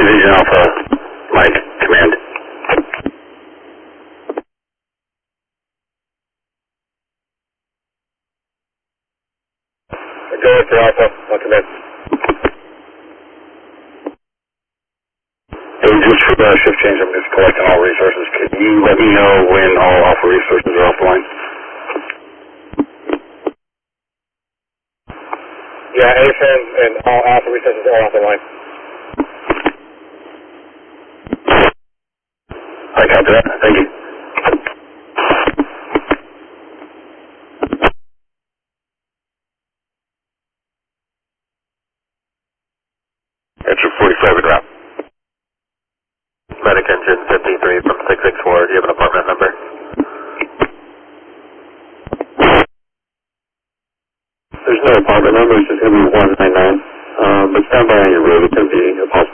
Division Alpha, Mike, command. Go to Alpha, one command. Hey, just for the shift change, I'm just collecting all resources. Could you let me know when all Alpha resources are offline? Yeah, AFM and all Alpha resources are off the line. I copy that. Thank you. Entry 45 and route. Medic engine 53 from 664. Do you have an apartment number? There's no apartment number. It's just going to be 199. But stand by on your road. It's going to be a possible.